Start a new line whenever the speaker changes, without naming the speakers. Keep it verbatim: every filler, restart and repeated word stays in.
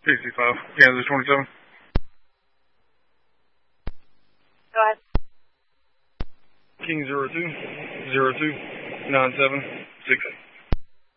sixty-five. Kansas twenty-seven.
Go ahead.
King zero two zero two nine seven six eight.